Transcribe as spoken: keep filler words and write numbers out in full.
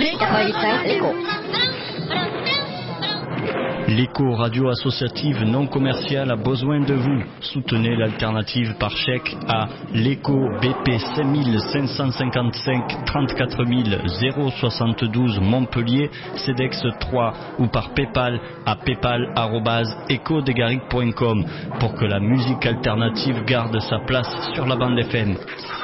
quatre-vingt-huit virgule cinq, l'écho. L'écho radio associative non commerciale a besoin de vous. Soutenez l'alternative par chèque à l'écho B P cinq cinq cent cinquante-cinq trente-quatre mille soixante-douze Montpellier, CEDEX trois ou par Paypal à paypal arobase echo des garrigues point com pour que la musique alternative garde sa place sur la bande F M.